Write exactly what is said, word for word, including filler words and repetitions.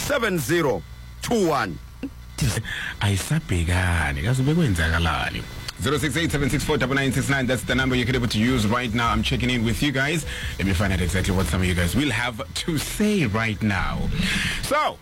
seven zero two one. Ayisabhekani kaze bekwenzakalani. zero six eight seven six four nine nine six nine. That's the number you can able to use right now. I'm checking in with you guys. Let me find out exactly what some of you guys will have to say right now. So,